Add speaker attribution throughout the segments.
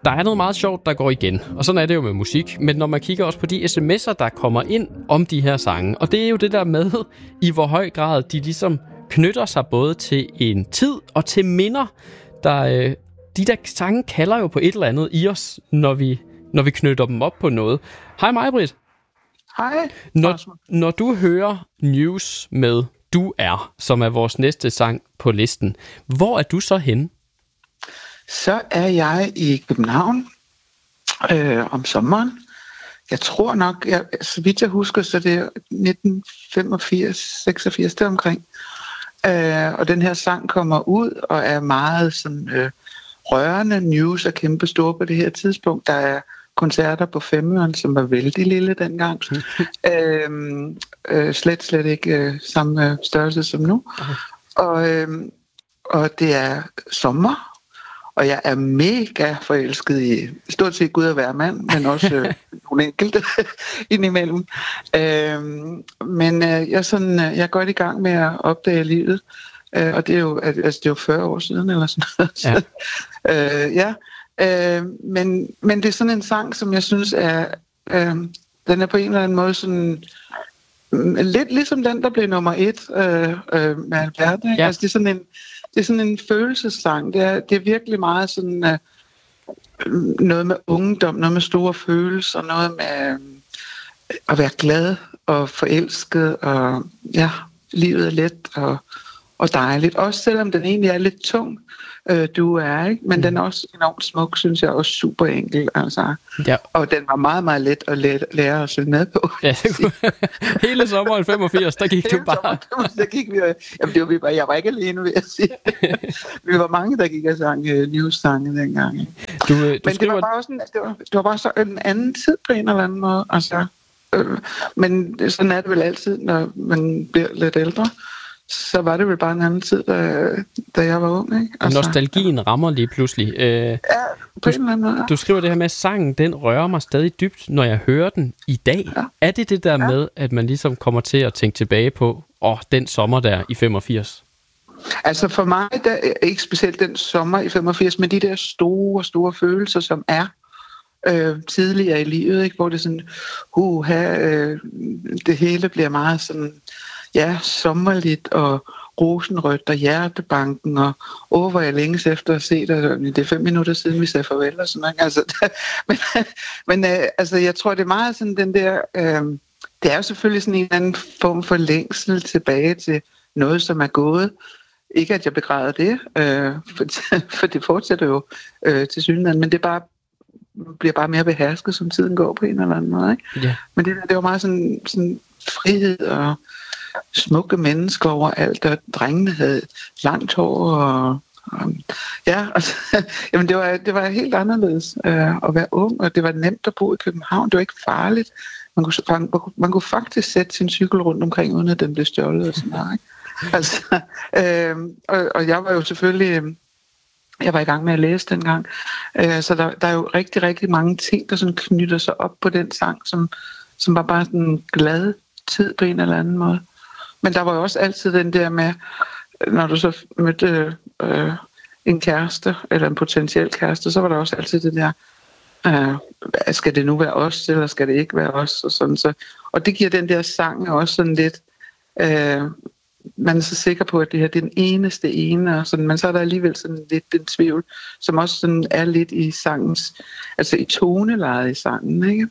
Speaker 1: Der er noget meget sjovt, der går igen, og sådan er det jo med musik, men når man kigger også på de sms'er, der kommer ind om de her sange, og det er jo det der med, i hvor høj grad de ligesom knytter sig både til en tid og til minder. De der sange kalder jo på et eller andet i os, når vi knytter dem op på noget. Hej Maj-Brit.
Speaker 2: Hej.
Speaker 1: Når du hører News med Du Er, som er vores næste sang på listen, hvor er du så henne?
Speaker 2: Så er jeg i København om sommeren. Jeg tror nok, så vidt jeg husker, så det er 1985-86 deromkring. Og den her sang kommer ud og er meget sådan rørende. News er kæmpe store på det her tidspunkt. Der er koncerter på Femøren, som var vældig lille dengang. Slet ikke samme størrelse som nu. Og det er sommer. Og jeg er mega forelsket i stort set Gud og hver mand, men også nogle enkelte indimellem. Men jeg er godt i gang med at opdage livet, og det er jo 40 år siden eller sådan noget. Ja. Men det er sådan en sang, som jeg synes er, den er på en eller anden måde sådan lidt ligesom den, der blev nummer 1 med Albert. Ja. Altså det er sådan en følelsessang. Det er virkelig meget sådan noget med ungdom, noget med store følelser, noget med at være glad og forelsket, og ja, livet er let og dejligt. Også selvom den egentlig er lidt tung, Du Er, ikke? Men den er også enormt smuk, synes jeg, og super enkel. Altså. Ja. Og den var meget, meget let at lære at synge med på. Ja,
Speaker 1: hele sommeren 85, der gik du bare.
Speaker 2: Der gik vi, jeg var ikke alene, vil jeg sige. Vi var mange, der gik og sang news-sange dengang. Ikke? Men det var bare sådan, det var bare så en anden tid på en eller anden måde. Altså, men sådan er det vel altid, når man bliver lidt ældre. Så var det vel bare en anden tid, da jeg var ung, ikke? Altså,
Speaker 1: nostalgien rammer lige pludselig.
Speaker 2: Ja, på en eller anden måde.
Speaker 1: Du skriver det her med, at sangen, den rører mig stadig dybt, når jeg hører den i dag. Ja. Er det der med, at man ligesom kommer til at tænke tilbage på, den sommer der i 85?
Speaker 2: Altså for mig, der ikke specielt den sommer i 85, men de der store følelser, som er tidligere i livet, ikke? Hvor det sådan, det hele bliver meget sådan, ja, sommerligt og rosenrødt og hjertebanken og hvor jeg længes efter at se dig. Det er 5 minutter siden, vi sagde farvel og sådan noget. Altså, men jeg tror, det er meget sådan den der, det er jo selvfølgelig sådan en anden form for længsel tilbage til noget, som er gået. Ikke at jeg begræder det, for det fortsætter jo til synligheden, men det bliver bare mere behersket, som tiden går på en eller anden måde. Ikke? Yeah. Men det var meget sådan frihed og smukke mennesker overalt, og drengene havde langt hår, og ja, altså, jamen det var helt anderledes at være ung, og det var nemt at bo i København, det var ikke farligt. Man kunne faktisk sætte sin cykel rundt omkring, uden at den blev stjålet og sådan noget, ikke? Altså, og jeg var jo selvfølgelig, jeg var i gang med at læse dengang, så der er jo rigtig, rigtig mange ting, der sådan knytter sig op på den sang, som var bare sådan en glad tid på en eller anden måde. Men der var jo også altid den der med, når du så mødte en kæreste, eller en potentiel kæreste, så var der også altid det der, skal det nu være os, eller skal det ikke være os, og sådan så. Og det giver den der sang også sådan lidt, man er så sikker på, at det her det er den eneste ene, og sådan, men så er der alligevel sådan lidt den tvivl, som også sådan er lidt i sangens, altså i tonelejet i sangen, ikke?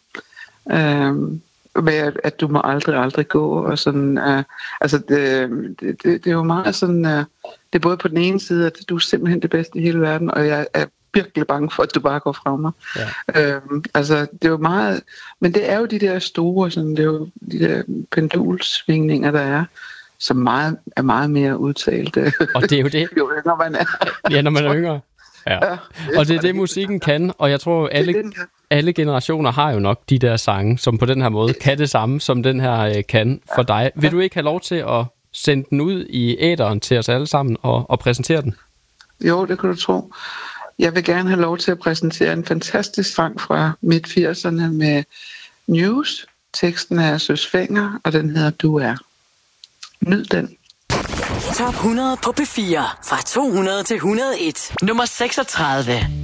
Speaker 2: Med at du må aldrig gå, og sådan, altså det er jo meget sådan, det er både på den ene side, at du er simpelthen det bedste i hele verden, og jeg er virkelig bange for, at du bare går fra mig. Ja. Altså det er jo meget, men det er jo de der store, sådan, det er jo de der pendulsvingninger, der er, som er meget mere udtalt.
Speaker 1: Og det er jo det.
Speaker 2: Jo yngre man er.
Speaker 1: Ja, når man er yngre. Ja. Og det er det, musikken kan, og jeg tror, alle generationer har jo nok de der sange, som på den her måde kan det samme, som den her kan for dig. Vil du ikke have lov til at sende den ud i æteren til os alle sammen og præsentere den?
Speaker 2: Jo, det kan du tro. Jeg vil gerne have lov til at præsentere en fantastisk sang fra midt-80'erne med News. Teksten er Søs Fenger, og den hedder Du Er. Nyd den.
Speaker 3: Top 100 på P4 fra 200 til 101. Nummer 36.